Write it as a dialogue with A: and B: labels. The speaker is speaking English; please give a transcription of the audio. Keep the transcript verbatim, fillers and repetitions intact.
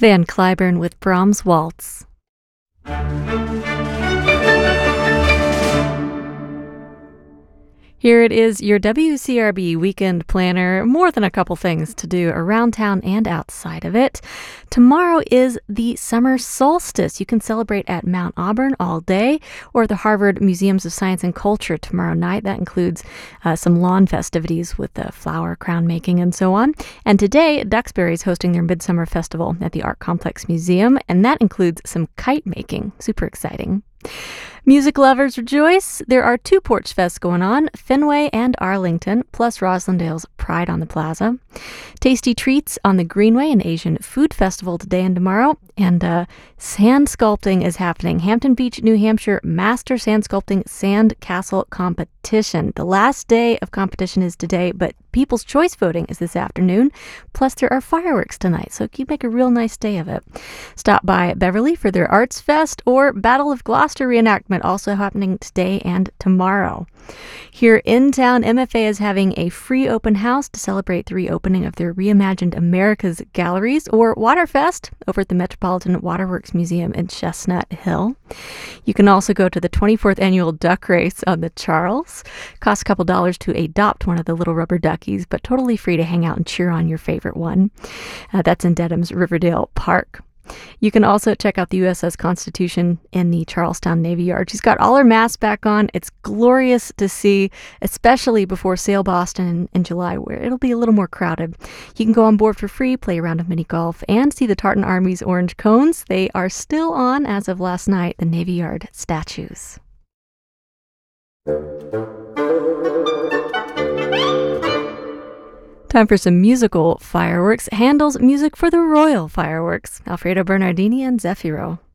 A: Van Cliburn with Brahms' Waltz. Here it is, your W C R B weekend planner. More than a couple things to do around town and outside of it. Tomorrow is the summer solstice. You can celebrate at Mount Auburn all day or the Harvard Museums of Science and Culture tomorrow night. That includes uh, some lawn festivities with the flower crown making and so on. And today, Duxbury is hosting their Midsummer Festival at the Art Complex Museum, and that includes some kite making. Super exciting. Music lovers rejoice. There are two Porch Fests going on, Fenway and Arlington, plus Roslindale's Pride on the Plaza. Tasty treats on the Greenway, an Asian food festival today and tomorrow. And uh, sand sculpting is happening. Hampton Beach, New Hampshire, Master Sand Sculpting Sand Castle Competition. The last day of competition is today, but People's Choice voting is this afternoon. Plus, there are fireworks tonight, so you make a real nice day of it. Stop by Beverly for their Arts Fest or Battle of Gloucester reenactment, also happening today and tomorrow. Here in town, M F A is having a free open house to celebrate the reopening of their Reimagined Americas galleries, or Waterfest, over at the Metropolitan Waterworks Museum in Chestnut Hill. You can also go to the twenty-fourth Annual Duck Race on the Charles. Costs a couple dollars to adopt one of the little rubber duckies, but totally free to hang out and cheer on your favorite one. Uh, that's in Dedham's Riverdale Park. You can also check out the U S S Constitution in the Charlestown Navy Yard. She's got all her masts back on. It's glorious to see, especially before Sail Boston in, in July, where it'll be a little more crowded. You can go on board for free, play a round of mini golf, and see the Tartan Army's orange cones. They are still on, as of last night, the Navy Yard statues. Time for some musical fireworks. Handel's music for the Royal Fireworks. Alfredo Bernardini and Zeffiro.